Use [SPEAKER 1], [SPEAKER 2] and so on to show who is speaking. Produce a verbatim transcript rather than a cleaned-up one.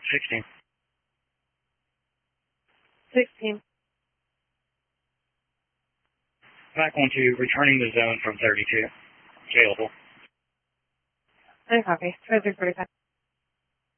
[SPEAKER 1] sixteen.
[SPEAKER 2] sixteen.
[SPEAKER 1] Back one two, returning the zone from thirty-two. Jailable.
[SPEAKER 2] I copy. twenty-six forty-five.